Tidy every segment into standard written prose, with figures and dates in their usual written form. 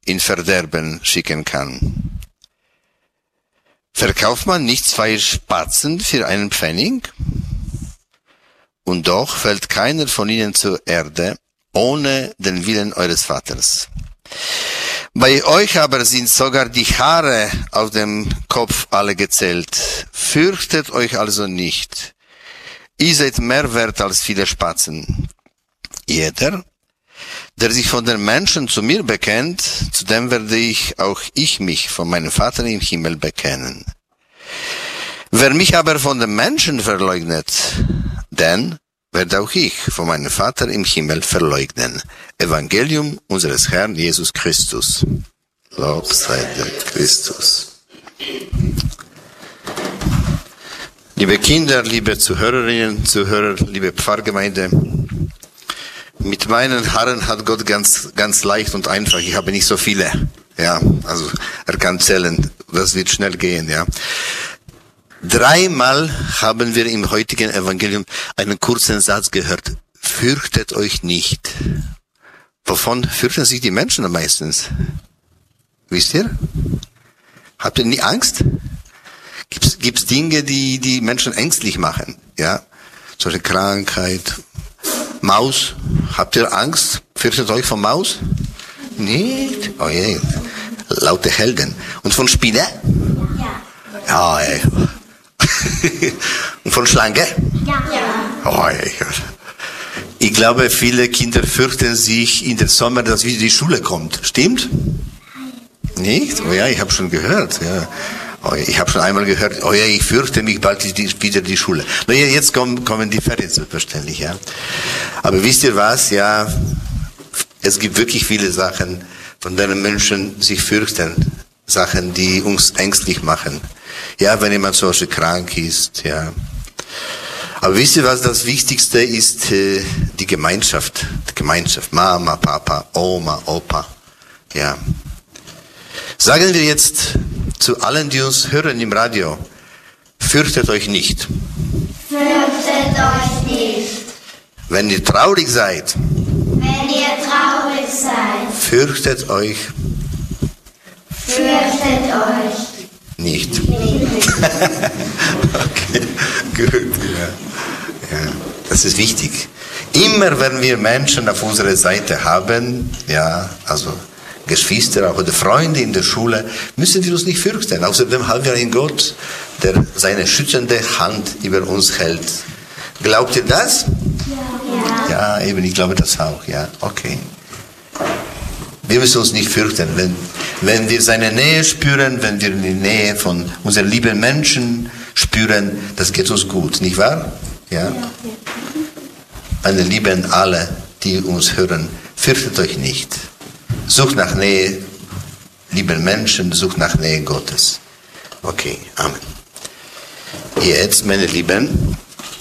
in Verderben schicken kann. Verkauft man nicht 2 Spatzen für einen Pfennig? Und doch fällt keiner von ihnen zur Erde, ohne den Willen eures Vaters. Bei euch aber sind sogar die Haare auf dem Kopf alle gezählt. Fürchtet euch also nicht. Ihr seid mehr wert als viele Spatzen. Jeder, der sich von den Menschen zu mir bekennt, zu dem werde auch ich mich von meinem Vater im Himmel bekennen. Wer mich aber von den Menschen verleugnet, den werde auch ich von meinem Vater im Himmel verleugnen. Evangelium unseres Herrn Jesus Christus. Lob sei dem Christus. Liebe Kinder, liebe Zuhörerinnen, Zuhörer, liebe Pfarrgemeinde, mit meinen Haaren hat Gott ganz leicht und einfach. Ich habe nicht so viele. Ja, also er kann zählen. Das wird schnell gehen, ja. 3-mal haben wir im heutigen Evangelium einen kurzen Satz gehört. Fürchtet euch nicht. Wovon fürchten sich die Menschen am meisten? Wisst ihr? Habt ihr nie Angst? Gibt's Dinge, die Menschen ängstlich machen? Ja, solche Krankheit. Maus. Habt ihr Angst? Fürchtet euch von Maus? Nicht? Oh je. Laute Helden. Und von Spinne? Ja. Ja, Und von Schlange? Ja. Oh, ich glaube, viele Kinder fürchten sich in der Sommer, dass wieder die Schule kommt. Stimmt? Nicht? Oh ja, ich habe schon gehört. Ja. Oh ja, ich habe schon einmal gehört, oh ja, ich fürchte mich, bald ist wieder die Schule. Na ja, jetzt kommen die Ferien selbstverständlich, ja. Aber wisst ihr was? Ja, es gibt wirklich viele Sachen, von denen Menschen sich fürchten. Sachen, die uns ängstlich machen. Ja, wenn jemand zum Beispiel krank ist, ja. Aber wisst ihr was, das Wichtigste ist die Gemeinschaft. Die Gemeinschaft. Mama, Papa, Oma, Opa. Ja. Sagen wir jetzt zu allen, die uns hören im Radio, fürchtet euch nicht. Fürchtet euch nicht. Wenn ihr traurig seid. Wenn ihr traurig seid. Fürchtet euch. Fürchtet euch nicht. Okay, gut. Ja, das ist wichtig. Immer wenn wir Menschen auf unserer Seite haben, ja, also Geschwister oder Freunde in der Schule, müssen wir uns nicht fürchten. Außerdem haben wir einen Gott, der seine schützende Hand über uns hält. Glaubt ihr das? Ja, eben, ich glaube das auch, ja, okay. Wir müssen uns nicht fürchten, wenn wir seine Nähe spüren, wenn wir die Nähe von unseren lieben Menschen spüren, das geht uns gut, nicht wahr? Ja. Eine Liebe an alle, die uns hören, fürchtet euch nicht. Sucht nach Nähe, lieben Menschen, sucht nach Nähe Gottes. Okay, Amen. Jetzt, meine Lieben,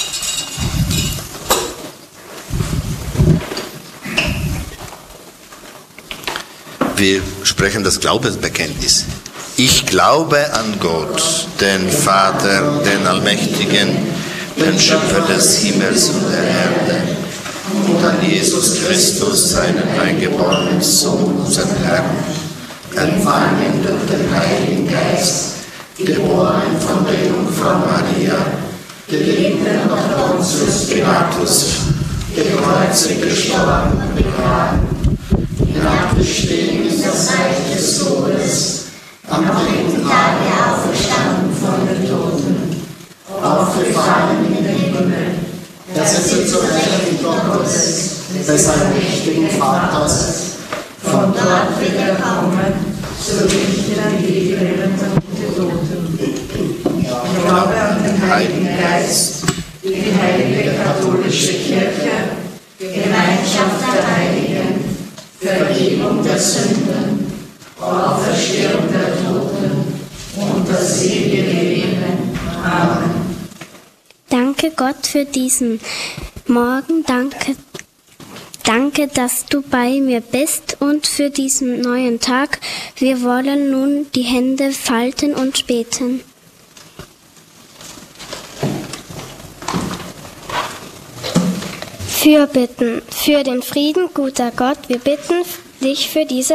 wir sprechen das Glaubensbekenntnis. Ich glaube an Gott, den Vater, den Allmächtigen, den Schöpfer des Himmels und der Erde, und an Jesus Christus, seinen eingeborenen Sohn, unseren Herrn, empfangen durch den Heiligen Geist, geboren von der Jungfrau Maria, gelitten unter Pontius Pilatus, gekreuzigt, gestorben und begraben, hinabgestiegen in das Reich des Todes, am 3. Tage auferstanden von den Toten, aufgefahren in den Himmel, er sitzt zur Rechten Gottes, des allmächtigen Vaters, von dort wird er kommen, zu richten die Lebenden und die Toten. Ich glaube an den Heiligen Geist, die heilige katholische Kirche, Gemeinschaft der Heiligen, Vergebung der Sünden, Auferstehung der Toten und das ewige Leben. Amen. Danke Gott für diesen Morgen. Danke, dass du bei mir bist und für diesen neuen Tag. Wir wollen nun die Hände falten und beten. Fürbitten für den Frieden, guter Gott, wir bitten dich für diese